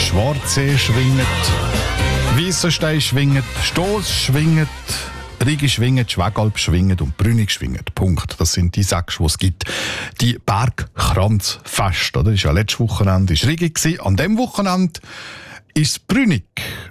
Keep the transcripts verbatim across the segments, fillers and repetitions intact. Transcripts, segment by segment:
Schwarzsee schwingt, Weissenstein schwingt, Stoss schwingt, Rigi schwingt, Schwegalp schwingt und Brünig schwingt. Punkt. Das sind die sechs, die es gibt. Die Bergkranzfest, oder? Das war ja letztes Wochenende ist Rigi gewesen. An diesem Wochenende ist Brünig.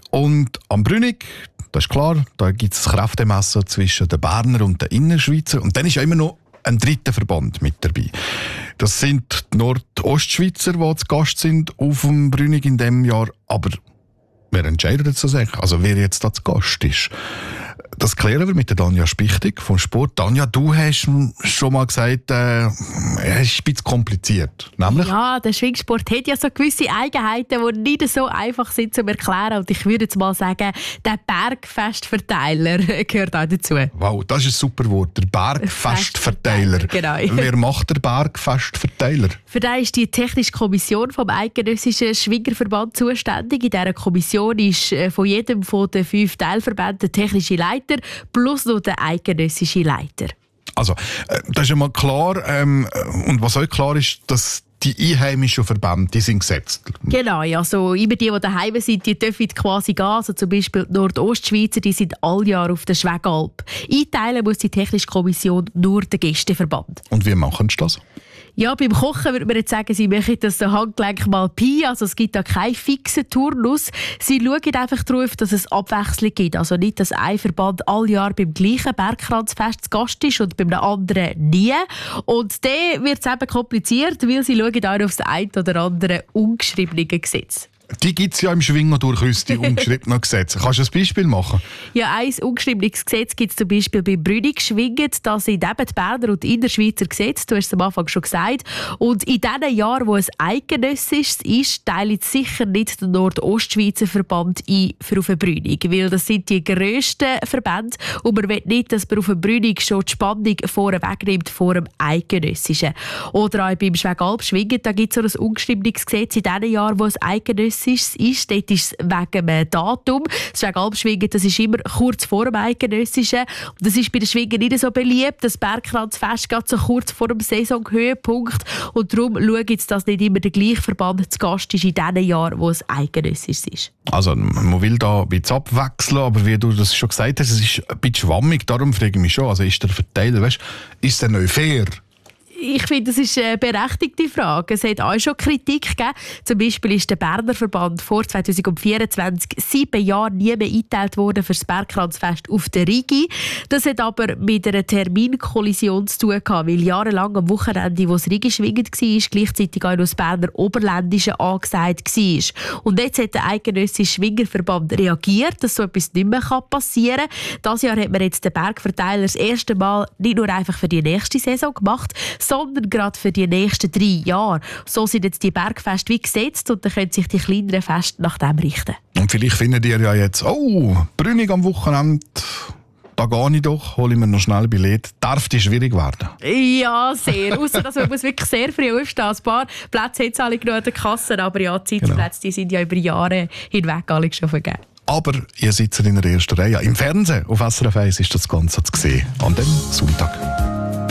Und am Brünig, das ist klar, da gibt es ein Kräftemessen zwischen den Berner und den Innerschweizer. Und dann ist ja immer noch ein dritter Verband mit dabei. Das sind die Nordostschweizer, die zu Gast sind auf dem Brünig in diesem Jahr. Aber wer entscheidet jetzt das eigentlich? Also wer jetzt da zu Gast ist? Das klären wir mit der Tanja Spichtig vom Sport. Tanja, du hast schon mal gesagt, äh, es ist ein bisschen kompliziert. Nämlich? Ja, der Schwingsport hat ja so gewisse Eigenheiten, die nicht so einfach sind zu erklären. Und ich würde jetzt mal sagen, der Bergfestverteiler gehört auch dazu. Wow, das ist ein super Wort. Der Bergfestverteiler. Genau. Wer macht der Bergfestverteiler? Für den ist die technische Kommission vom Eidgenössischen Schwingerverband zuständig. In dieser Kommission ist von jedem von den fünf Teilverbänden der technische Leiter plus noch der eidgenössische Leiter. Also, äh, das ist ja mal klar. Ähm, und was auch klar ist, dass die einheimischen Verbände, die sind gesetzt. Genau, also immer die, die daheim sind, die dürfen quasi gehen. Also zum Beispiel die Nordostschweizer, die sind all Jahr auf der Schwegalp. Einteilen muss die Technische Kommission nur den Gästeverband. Und wie machen sie das? Ja, beim Kochen würde man jetzt sagen, sie machen das Handgelenk mal Pi, also es gibt da keinen fixen Turnus. Sie schauen einfach darauf, dass es Abwechslung gibt. Also nicht, dass ein Verband all Jahr beim gleichen Bergkranzfest zu Gast ist und beim anderen nie. Und dann wird es eben kompliziert, weil sie schauen auch auf das ein oder andere ungeschriebene Gesetz. Die gibt es ja im Schwingen durchaus, die ungeschriebenen Gesetze. Kannst du ein Beispiel machen? Ja, ein ungeschriebenes Gesetz gibt es zum Beispiel bei Brünig schwingen. Das sind eben die Berner und die Innerschweizer Gesetze. Du hast es am Anfang schon gesagt. Und in den Jahren, wo es eidgenössisch ist, teilt sicher nicht der Nordostschweizer Verband ein für auf den Brünig. Weil das sind die grössten Verbände. Und man will nicht, dass man auf den Brünig schon die Spannung vorne wegnimmt vor dem eidgenössischen. Oder auch beim Schwegalp schwingen, da gibt es so ein ungeschriebenes Gesetz in den Jahren, wo es eidgenössisch ist. Dort ist es wegen dem Datum. Das Schwegalp-Schwingen, das ist immer kurz vor dem Eidgenössischen. Und das ist bei den Schwingen nicht so beliebt. Das Bergkranzfest geht so kurz vor dem Saisonhöhepunkt. Und darum schaut jetzt, dass nicht immer der gleiche Verband zu Gast ist in den Jahren, wo es eidgenössisch ist. Also man will da ein bisschen abwechseln, aber wie du das schon gesagt hast, es ist ein bisschen schwammig. Darum frage ich mich schon, also ist der Verteiler, weißt, ist der neu fair? Ich finde, das ist eine berechtigte Frage. Es hat auch schon Kritik gegeben. Zum Beispiel ist der Berner Verband vor zwanzig vierundzwanzig sieben Jahre nie mehr eingeteilt worden für das Bergkranzfest auf der Rigi. Das hat aber mit einer Terminkollision zu tun gehabt, weil jahrelang am Wochenende, wo das Rigi schwingend war, gleichzeitig auch noch das Berner Oberländische angesagt war. Und jetzt hat der Eidgenössische Schwingerverband reagiert, dass so etwas nicht mehr passieren kann. Dieses Jahr hat man jetzt den Bergverteiler das erste Mal nicht nur einfach für die nächste Saison gemacht, sondern gerade für die nächsten drei Jahre. So sind jetzt die Bergfeste wie gesetzt und dann können sich die kleineren Feste nach dem richten. Und vielleicht findet ihr ja jetzt, oh, Brünig am Wochenende, da gehe ich doch, hole ich mir noch schnell ein Billett. Darf die schwierig werden? Ja, sehr. Ausser dass man muss wirklich sehr früh aufstehen. Ein paar Plätze hat es alle genug an der Kasse, aber ja, die Sitzplätze, die sind ja über Jahre hinweg alle schon vergeben. Aber ihr sitzt in der ersten Reihe. Im Fernsehen auf S R F eins ist das Ganze zu sehen. An dem Sonntag.